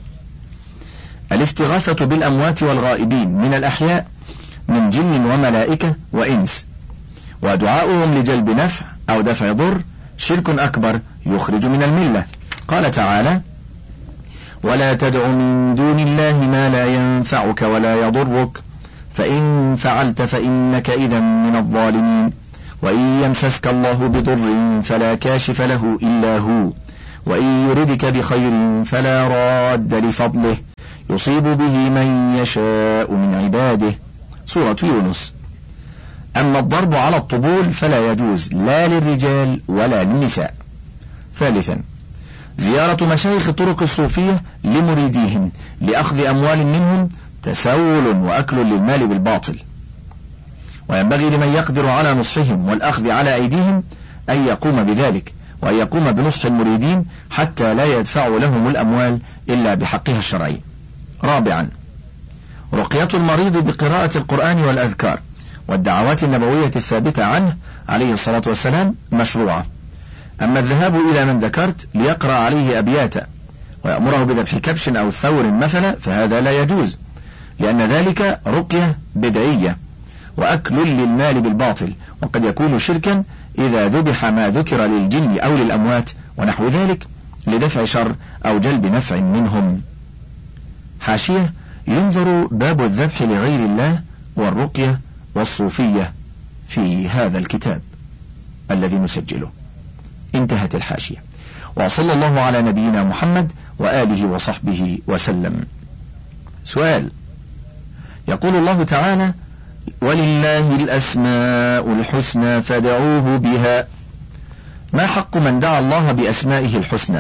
الاستغاثة بالأموات والغائبين من الأحياء من جن وملائكة وإنس، ودعاؤهم لجلب نفع أو دفع ضر شرك أكبر يخرج من الملة. قال تعالى: ولا تدع من دون الله ما لا ينفعك ولا يضرك فإن فعلت فإنك إذا من الظالمين. وإن يمسسك الله بضر فلا كاشف له إلا هو، وإن يردك بخير فلا راد لفضله يصيب به من يشاء من عباده. سورة يونس. أما الضرب على الطبول فلا يجوز لا للرجال ولا للنساء. ثالثا، زيارة مشايخ الطرق الصوفية لمريديهم لأخذ أموال منهم تسول وأكل للمال بالباطل، وينبغي لمن يقدر على نصحهم والأخذ على أيديهم أن يقوم بذلك، وأن يقوم بنصح المريدين حتى لا يدفع لهم الأموال إلا بحقها الشرعي. رابعا، رقية المريض بقراءة القرآن والأذكار والدعوات النبوية الثابتة عنه عليه الصلاة والسلام مشروعة. أما الذهاب إلى من ذكرت ليقرأ عليه أبياتا ويأمره بذبح كبش أو ثور مثلا فهذا لا يجوز، لأن ذلك رقية بدعية وأكل للمال بالباطل، وقد يكون شركا إذا ذبح ما ذكر للجن أو للأموات ونحو ذلك لدفع شر أو جلب نفع منهم. حاشية: ينظر باب الذبح لغير الله والرقية والصوفية في هذا الكتاب الذي نسجله. انتهت الحاشية. وصلى الله على نبينا محمد وآله وصحبه وسلم. سؤال: يقول الله تعالى: ولله الأسماء الحسنى فادعوه بها، ما حق من دعا الله بأسمائه الحسنى؟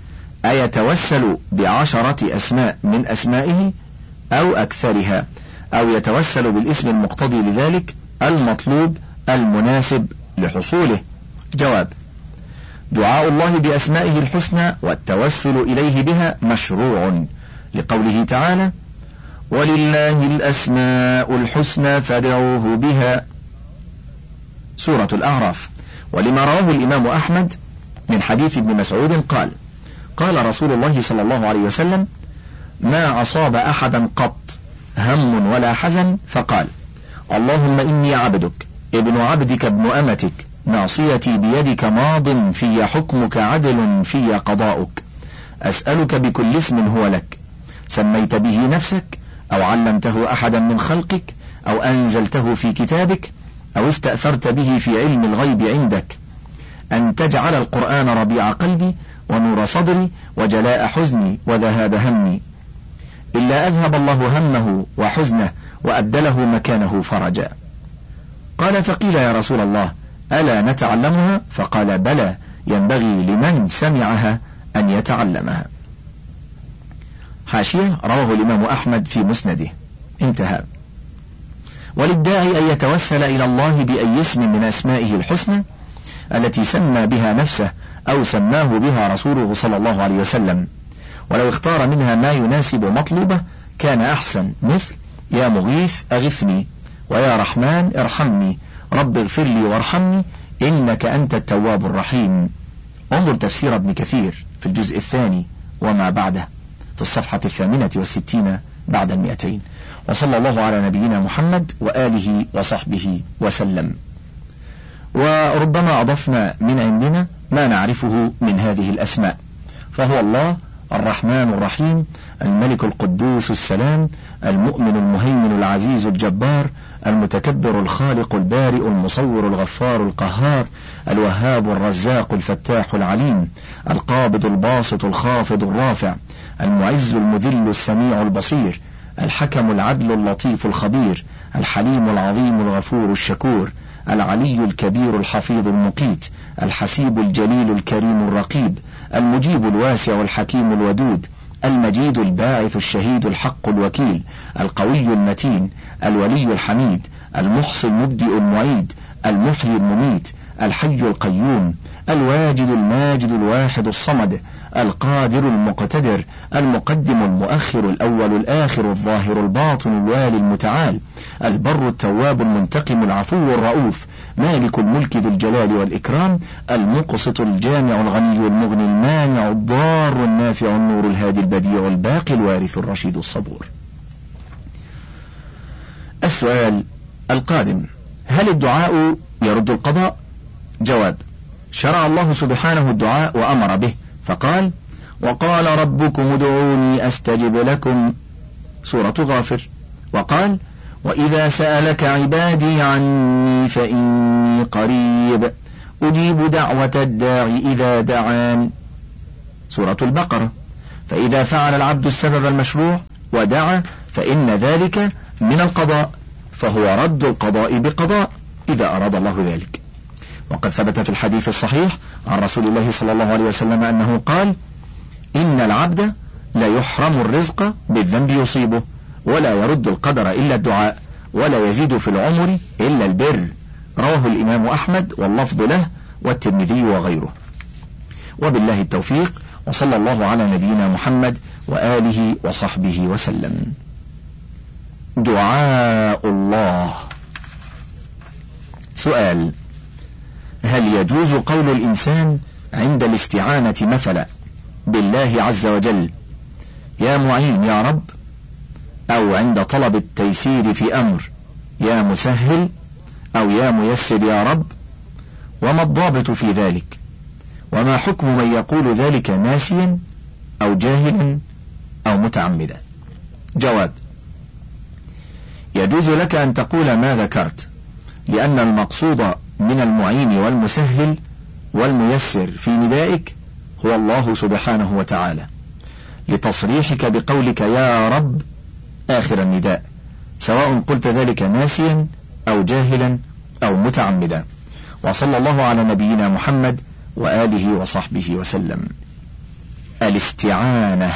أيتوسل بعشرة أسماء من أسمائه أو أكثرها، أو يتوسل بالاسم المقتضي لذلك المطلوب المناسب لحصوله؟ جواب: دعاء الله بأسمائه الحسنى والتوسل إليه بها مشروع، لقوله تعالى: ولله الأسماء الحسنى فادعوه بها، سورة الأعراف. ولما رواه الإمام أحمد من حديث ابن مسعود قال: قال رسول الله صلى الله عليه وسلم: ما أصاب أحدا قط هم ولا حزن فقال: اللهم إني عبدك ابن عبدك ابن أمتك ناصيتي بيدك ماض في حكمك عدل في قضاؤك، أسألك بكل اسم هو لك سميت به نفسك أو علمته أحدا من خلقك أو أنزلته في كتابك أو استأثرت به في علم الغيب عندك، أن تجعل القرآن ربيع قلبي ونور صدري وجلاء حزني وذهاب همي، إلا أذهب الله همه وحزنه وأبدله مكانه فرجا. قال: فقيل يا رسول الله ألا نتعلمها؟ فقال: بلى، ينبغي لمن سمعها أن يتعلمها. حاشية: رواه الإمام أحمد في مسنده. انتهى. وللداعي أن يتوسل إلى الله بأي اسم من أسمائه الحسنى التي سمى بها نفسه أو سماه بها رسوله صلى الله عليه وسلم، ولو اختار منها ما يناسب مطلوبه كان أحسن، مثل: يا مغيث أغثني، ويا رحمن ارحمني، رب اغفر لي وارحمني إنك أنت التواب الرحيم. انظر تفسير ابن كثير في الجزء الثاني وما بعده في الصفحة الثامنة والستين بعد المئتين. وصلى الله على نبينا محمد وآله وصحبه وسلم. وربما أضفنا من عندنا ما نعرفه من هذه الأسماء، فهو الله الرحمن الرحيم، الملك القدوس السلام، المؤمن المهيمن العزيز الجبار، المتكبر الخالق البارئ المصور الغفار القهار، الوهاب الرزاق الفتاح العليم، القابض الباسط الخافض الرافع، المعز المذل السميع البصير، الحكم العدل اللطيف الخبير، الحليم العظيم الغفور الشكور، العلي الكبير الحفيظ المقيت، الحسيب الجليل الكريم الرقيب، المجيب الواسع الحكيم الودود، المجيد الباعث الشهيد الحق الوكيل، القوي المتين، الولي الحميد، المحصي المبدئ المعيد، المحيي المميت، الحي القيوم، الواجد الماجد الواحد الصمد، القادر المقتدر، المقدم المؤخر الأول الآخر الظاهر الباطن الوالي المتعال، البر التواب المنتقم العفو الرؤوف، مالك الملك ذو الجلال والإكرام، المقسط الجامع الغني المغني المانع الضار النافع النور الهادي البديع الباقي الوارث الرشيد الصبور. السؤال القادم: هل الدعاء يرد القضاء؟ جواب: شرع الله سبحانه الدعاء وأمر به، فقال: وقال ربكم ادعوني أستجب لكم، سورة غافر. وقال: وإذا سألك عبادي عني فإني قريب أجيب دعوة الداعي إذا دعان. سورة البقرة. فإذا فعل العبد السبب المشروع ودعا فإن ذلك من القضاء، فهو رد القضاء بقضاء إذا أراد الله ذلك. وقد ثبت في الحديث الصحيح عن رسول الله صلى الله عليه وسلم أنه قال: إن العبد لا يحرم الرزق بالذنب يصيبه، ولا يرد القدر إلا الدعاء، ولا يزيد في العمر إلا البر. رواه الإمام أحمد واللفظ له والترمذي وغيره. وبالله التوفيق، وصلى الله على نبينا محمد وآله وصحبه وسلم. دعاء الله. سؤال: هل يجوز قول الإنسان عند الاستعانة مثلا بالله عز وجل يا معين يا رب، أو عند طلب التيسير في أمر يا مسهل، أو يا ميسر يا رب؟ وما الضابط في ذلك؟ وما حكم من يقول ذلك ناسيا أو جاهلا أو متعمدا؟ جواب: يجوز لك أن تقول ما ذكرت، لأن المقصود من المعين والمسهل والميسر في ندائك هو الله سبحانه وتعالى، لتصريحك بقولك يا رب آخر النداء، سواء قلت ذلك ناسيا أو جاهلا أو متعمدا. وصلى الله على نبينا محمد وآله وصحبه وسلم. الاستعانة.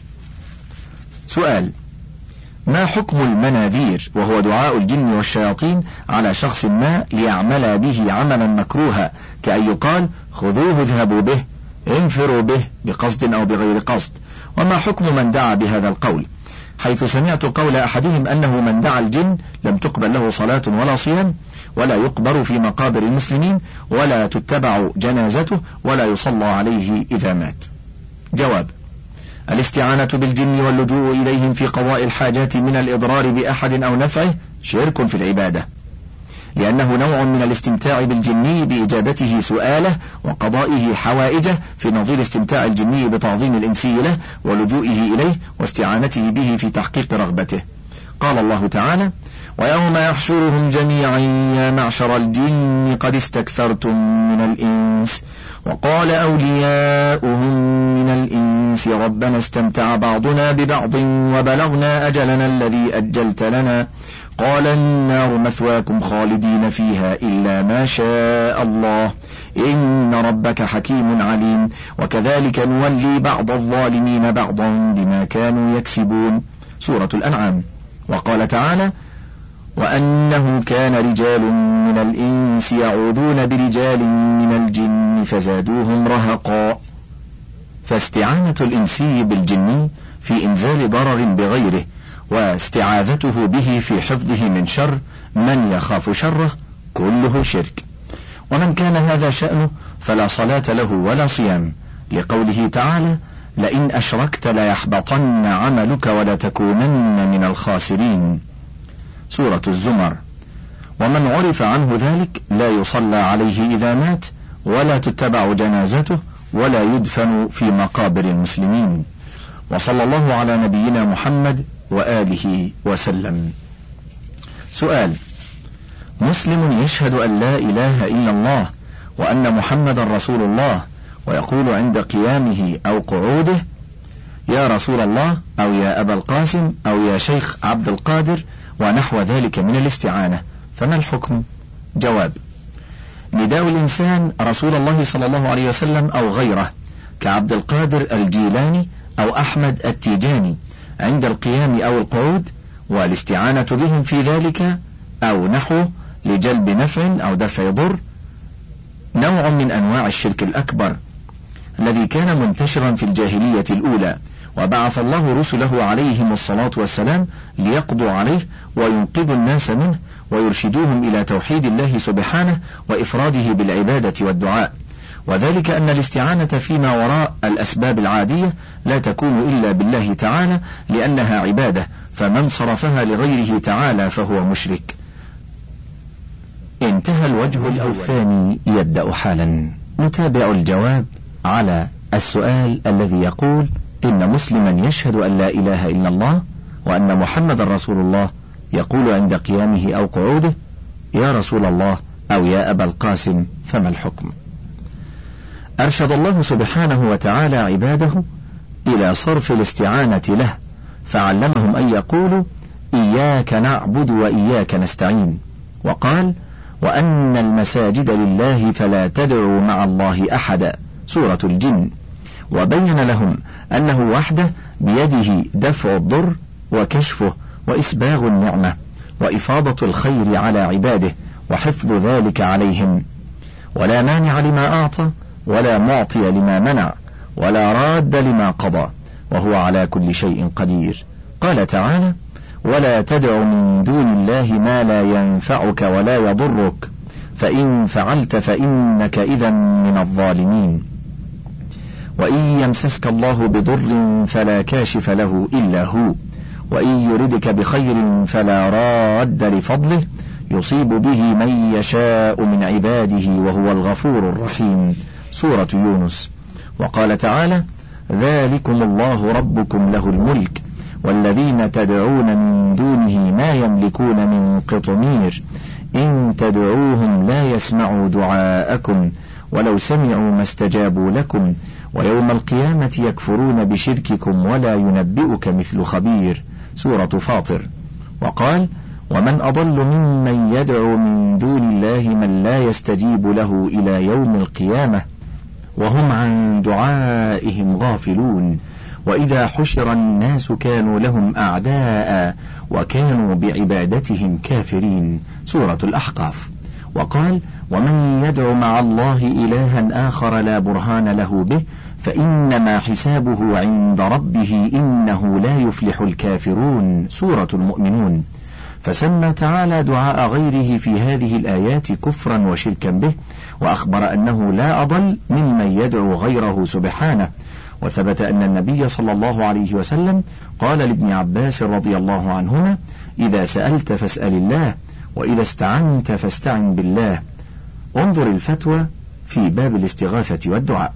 سؤال: ما حكم المناذير، وهو دعاء الجن والشياطين على شخص ما ليعمل به عملا مكروها، كأن يقال خذوه اذهبوا به، انفروا به، بقصد أو بغير قصد؟ وما حكم من دعا بهذا القول، حيث سمعت قول أحدهم أنه من دعا الجن لم تقبل له صلاة ولا صيام، ولا يقبر في مقابر المسلمين، ولا تتبع جنازته، ولا يصلى عليه إذا مات؟ جواب: الاستعانة بالجن واللجوء إليهم في قضاء الحاجات من الإضرار بأحد أو نفعه شرك في العبادة، لأنه نوع من الاستمتاع بالجني بإجابته سؤاله وقضائه حوائجه، في نظير استمتاع الجني بتعظيم الإنسي له ولجوئه إليه واستعانته به في تحقيق رغبته. قال الله تعالى: ويوم يحشرهم جميعا يا معشر الجن قد استكثرتم من الإنس وقال أولياؤهم من الإنس ربنا استمتع بعضنا ببعض وبلغنا أجلنا الذي أجلت لنا قال النار مثواكم خالدين فيها إلا ما شاء الله إن ربك حكيم عليم وكذلك نولي بعض الظالمين بعضا بما كانوا يكسبون. سورة الأنعام. وقال تعالى: وأنه كان رجال من الإنس يعوذون برجال من الجن فزادوهم رهقا. فاستعانة الإنسي بالجن في إنزال ضرر بغيره واستعاذته به في حفظه من شر من يخاف شره كله شرك. ومن كان هذا شأنه فلا صلاة له ولا صيام، لقوله تعالى: لئن أشركت ليحبطن عملك ولتكونن من الخاسرين. سورة الزمر. ومن عرف عنه ذلك لا يصلى عليه إذا مات، ولا تتبع جنازته، ولا يدفن في مقابر المسلمين. وصلى الله على نبينا محمد وآله وسلم. سؤال: مسلم يشهد أن لا إله إلا الله وأن محمد رسول الله، ويقول عند قيامه أو قعوده: يا رسول الله، أو يا أبا القاسم، أو يا شيخ عبد القادر، ونحو ذلك من الاستعانة، فما الحكم؟ جواب: نداء الإنسان رسول الله صلى الله عليه وسلم أو غيره كعبد القادر الجيلاني أو أحمد التيجاني عند القيام أو القعود، والاستعانة بهم في ذلك أو نحوه لجلب نفع أو دفع ضر، نوع من أنواع الشرك الأكبر الذي كان منتشرا في الجاهلية الأولى، وبعث الله رسله عليهم الصلاة والسلام ليقضوا عليه وينقذوا الناس منه ويرشدوهم إلى توحيد الله سبحانه وإفراده بالعبادة والدعاء. وذلك أن الاستعانة فيما وراء الأسباب العادية لا تكون إلا بالله تعالى، لأنها عبادة، فمن صرفها لغيره تعالى فهو مشرك. انتهى الوجه الأول. الثاني يبدأ حالا. نتابع الجواب على السؤال الذي يقول: إن مسلما يشهد أن لا إله إلا الله وأن محمد رسول الله يقول عند قيامه أو قعوده: يا رسول الله، أو يا أبا القاسم، فما الحكم؟ أرشد الله سبحانه وتعالى عباده إلى صرف الاستعانة له، فعلمهم أن يقولوا: إياك نعبد وإياك نستعين، وقال: وأن المساجد لله فلا تدعوا مع الله أحدا، سورة الجن، وبين لهم أنه وحده بيده دفع الضر وكشفه وإسباغ النعمة وإفاضة الخير على عباده وحفظ ذلك عليهم، ولا مانع لما أعطى ولا معطي لما منع ولا راد لما قضى، وهو على كل شيء قدير. قال تعالى: ولا تدع من دون الله ما لا ينفعك ولا يضرك، فإن فعلت فإنك إذا من الظالمين. وإن يمسسك الله بضر فلا كاشف له إلا هو، وإن يردك بخير فلا راد لفضله، يصيب به من يشاء من عباده وهو الغفور الرحيم، سورة يونس. وقال تعالى: ذلكم الله ربكم له الملك، والذين تدعون من دونه ما يملكون من قطمير، إن تدعوهم لا يسمعوا دعاءكم ولو سمعوا ما استجابوا لكم، ويوم القيامة يكفرون بشرككم ولا ينبئك مثل خبير، سورة فاطر. وقال: ومن أضل ممن يدعو من دون الله من لا يستجيب له إلى يوم القيامة وهم عن دعائهم غافلون، وإذا حشر الناس كانوا لهم أعداء وكانوا بعبادتهم كافرين، سورة الأحقاف. وقال: ومن يدع مع الله إلها آخر لا برهان له به فإنما حسابه عند ربه إنه لا يفلح الكافرون، سورة المؤمنون. فسمى تعالى دعاء غيره في هذه الآيات كفرا وشركا به، وأخبر أنه لا أضل ممن يدعو غيره سبحانه. وثبت أن النبي صلى الله عليه وسلم قال لابن عباس رضي الله عنهما: إذا سألت فاسأل الله، وإذا استعنت فاستعن بالله. انظر الفتوى في باب الاستغاثة والدعاء.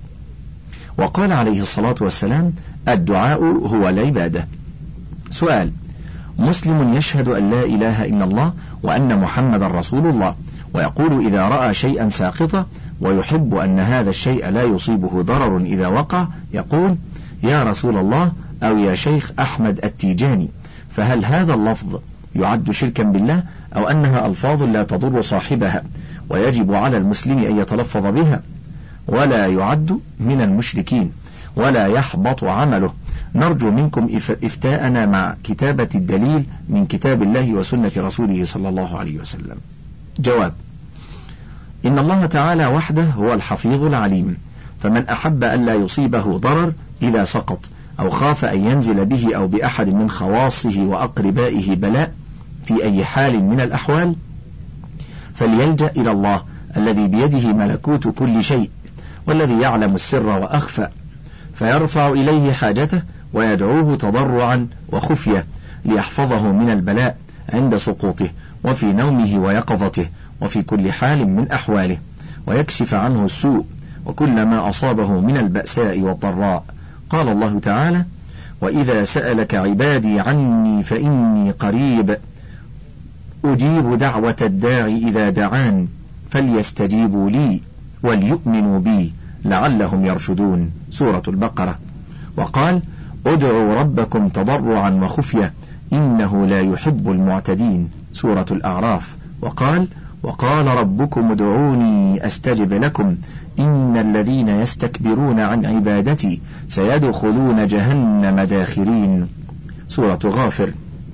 وقال عليه الصلاة والسلام: الدعاء هو العبادة. سؤال: مسلم يشهد أن لا إله إلا الله وأن محمد رسول الله، ويقول إذا رأى شيئا ساقطا ويحب أن هذا الشيء لا يصيبه ضرر إذا وقع، يقول: يا رسول الله، أو يا شيخ أحمد التيجاني، فهل هذا اللفظ يعد شركا بالله، أو أنها ألفاظ لا تضر صاحبها ويجب على المسلم أن يتلفظ بها، ولا يعد من المشركين ولا يحبط عمله؟ نرجو منكم إفتاءنا مع كتابة الدليل من كتاب الله وسنة رسوله صلى الله عليه وسلم. جواب: إن الله تعالى وحده هو الحفيظ العليم، فمن أحب أن لا يصيبه ضرر إذا سقط، أو خاف أن ينزل به أو بأحد من خواصه وأقربائه بلاء في أي حال من الأحوال، فليلجأ إلى الله الذي بيده ملكوت كل شيء، والذي يعلم السر وأخفى، فيرفع إليه حاجته ويدعوه تضرعا وخفية ليحفظه من البلاء عند سقوطه، وفي نومه ويقظته، وفي كل حال من أحواله، ويكشف عنه السوء وكل ما أصابه من البأساء والضراء. قال الله تعالى: وإذا سألك عبادي عني فإني قريب أجيب دعوة الداعي إذا دعان فليستجيبوا لي وليؤمنوا بي لعلهم يرشدون، سورة البقرة. وقال: ادعوا ربكم تضرعا وخفية إنه لا يحب المعتدين، سورة الأعراف. وقال: وقال ربكم ادعوني أستجب لكم إن الذين يستكبرون عن عبادتي سيدخلون جهنم داخرين، سورة غافر.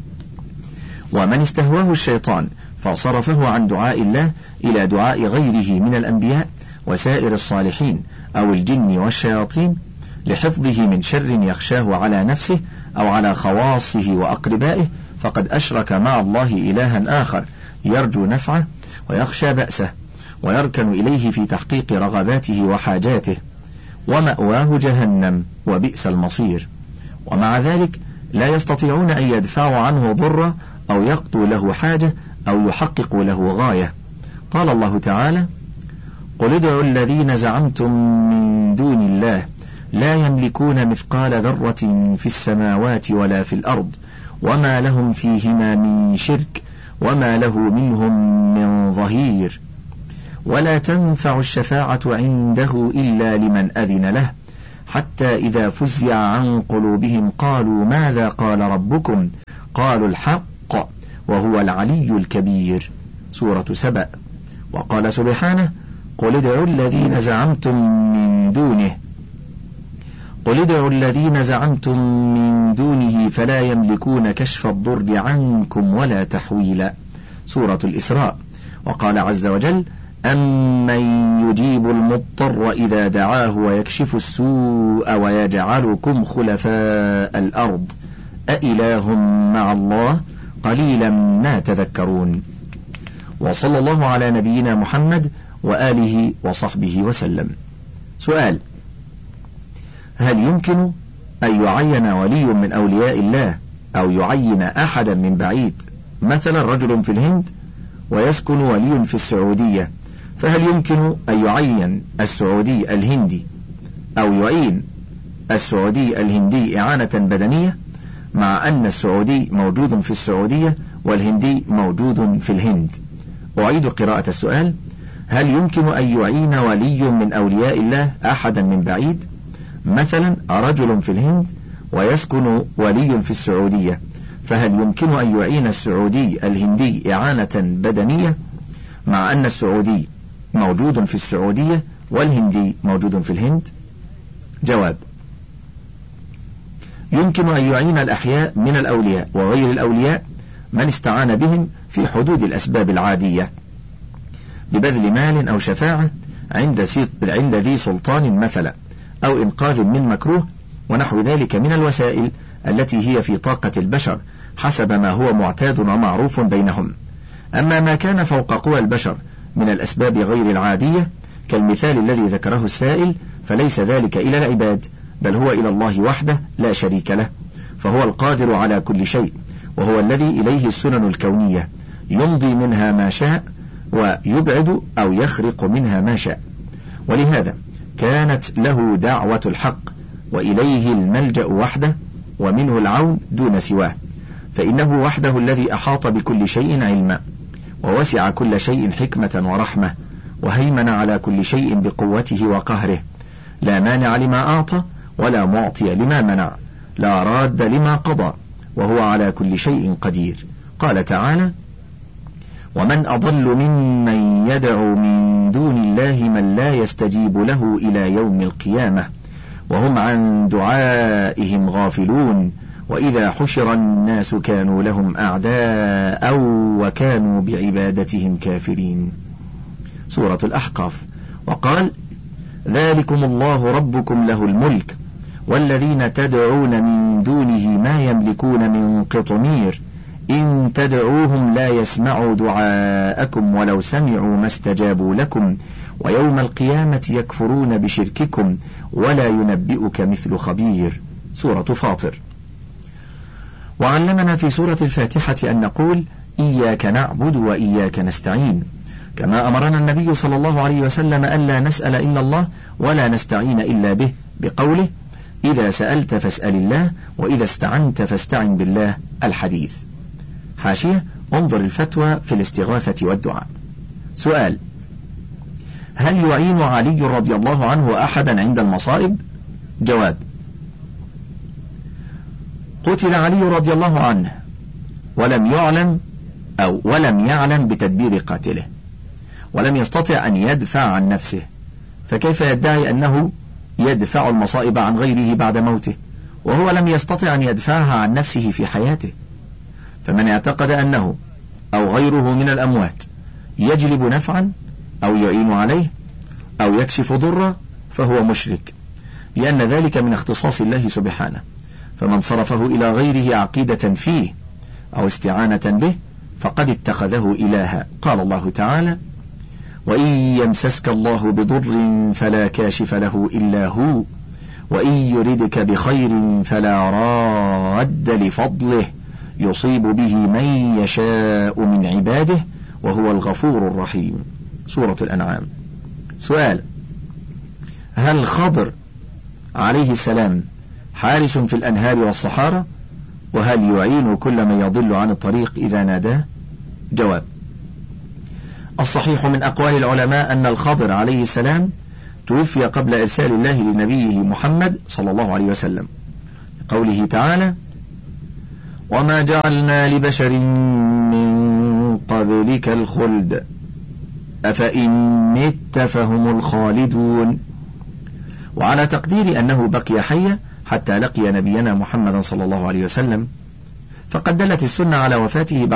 ومن استهواه الشيطان فصرفه عن دعاء الله إلى دعاء غيره من الأنبياء وسائر الصالحين أو الجن والشياطين لحفظه من شر يخشاه على نفسه أو على خواصه وأقربائه، فقد أشرك مع الله إلها آخر يرجو نفعه ويخشى بأسه ويركن إليه في تحقيق رغباته وحاجاته، ومأواه جهنم وبئس المصير. ومع ذلك لا يستطيعون أن يدفعوا عنه ضرا أو يقضوا له حاجة أو يحققوا له غاية. قال الله تعالى: قل ادعوا الذين زعمتم من دون الله لا يملكون مثقال ذرة في السماوات ولا في الأرض وما لهم فيهما من شرك وما له منهم من ظهير. ولا تنفع الشفاعة عنده إلا لمن أذن له، حتى إذا فزع عن قلوبهم قالوا ماذا قال ربكم؟ قالوا الحق وهو العلي الكبير. سورة سبأ. وقال سبحانه قل ادعوا الذين زعمتم من دونه قل ادعوا الذين زعمتم من دونه فلا يملكون كشف الضر عنكم ولا تحويلا. سورة الإسراء. وقال عز وجل أمن يجيب المضطر إذا دعاه ويكشف السوء ويجعلكم خلفاء الأرض أإله مع الله قليلا ما تذكرون. وصلى الله على نبينا محمد وآله وصحبه وسلم. سؤال: هل يمكن أن يعين ولي من أولياء الله أو يعين أحدا من بعيد، مثلا رجل في الهند ويسكن ولي في السعودية، فهل يمكن أن يعين السعودي الهندي أو يعين السعودي الهندي إعانة بدنية مع أن السعودي موجود في السعودية والهندي موجود في الهند؟ أعيد قراءة السؤال: هل يمكن أن يعين ولي من أولياء الله أحدا من بعيد، مثلا رجل في الهند ويسكن ولي في السعودية، فهل يمكن أن يعين السعودي الهندي إعانة بدنية مع أن السعودي موجود في السعودية والهندي موجود في الهند؟ جواب: يمكن أن يعين الأحياء من الأولياء وغير الأولياء من استعان بهم في حدود الأسباب العادية ببذل مال أو شفاعة عند, عند ذي سلطان مثلا، أو إنقاذ من مكروه ونحو ذلك من الوسائل التي هي في طاقة البشر حسب ما هو معتاد ومعروف بينهم. أما ما كان فوق قوى البشر من الأسباب غير العادية كالمثال الذي ذكره السائل، فليس ذلك إلى العباد، بل هو إلى الله وحده لا شريك له، فهو القادر على كل شيء، وهو الذي إليه السنن الكونية يمضي منها ما شاء ويبعد أو يخرق منها ما شاء. ولهذا كانت له دعوة الحق، وإليه الملجأ وحده، ومنه العون دون سواه، فإنه وحده الذي أحاط بكل شيء علما، ووسع كل شيء حكمة ورحمة، وهيمن على كل شيء بقوته وقهره، لا مانع لما أعطى ولا معطي لما منع، لا راد لما قضى، وهو على كل شيء قدير. قال تعالى: ومن أضل ممن يدعو من دون الله من لا يستجيب له إلى يوم القيامة وهم عن دعائهم غافلون وإذا حشر الناس كانوا لهم أعداء وكانوا بعبادتهم كافرين. سورة الأحقاف. وقال: ذلكم الله ربكم له الملك والذين تدعون من دونه ما يملكون من قطمير إن تدعوهم لا يسمعوا دعاءكم ولو سمعوا ما استجابوا لكم ويوم القيامة يكفرون بشرككم ولا ينبئك مثل خبير. سورة فاطر. وعلمنا في سورة الفاتحة أن نقول إياك نعبد وإياك نستعين، كما أمرنا النبي صلى الله عليه وسلم ألا نسأل إلا الله ولا نستعين إلا به بقوله: إذا سألت فاسأل الله وإذا استعنت فاستعن بالله. الحديث. حاشية: انظر الفتوى في الاستغاثة والدعاء. سؤال: هل يعين علي رضي الله عنه أحدا عند المصائب؟ جواب: قتل علي رضي الله عنه ولم يعلم أو ولم يعلم بتدبير قاتله، ولم يستطع أن يدفع عن نفسه، فكيف يدعي أنه يدفع المصائب عن غيره بعد موته وهو لم يستطع أن يدفعها عن نفسه في حياته؟ فمن اعتقد أنه أو غيره من الأموات يجلب نفعا أو يعين عليه أو يكشف ضرا فهو مشرك، لأن ذلك من اختصاص الله سبحانه، فمن صرفه إلى غيره عقيدة فيه أو استعانة به فقد اتخذه إلها. قال الله تعالى: وإن يمسسك الله بضر فلا كاشف له إلا هو وإن يردك بخير فلا راد لفضله يصيب به من يشاء من عباده وهو الغفور الرحيم. سورة الأنعام. سؤال: هل خضر عليه السلام حارس في الأنهار والصحارى وهل يعين كل من يضل عن الطريق إذا ناداه؟ جواب: الصحيح من أقوال العلماء أن الخضر عليه السلام توفي قبل إرسال الله لنبيه محمد صلى الله عليه وسلم، قوله تعالى: وما جعلنا لبشر من قبلك الخلد أفإن مت فهم الخالدون. وعلى تقدير أنه بقي حيا حتى لقي نبينا محمد صلى الله عليه وسلم، فقد دلت السنة على وفاته بعد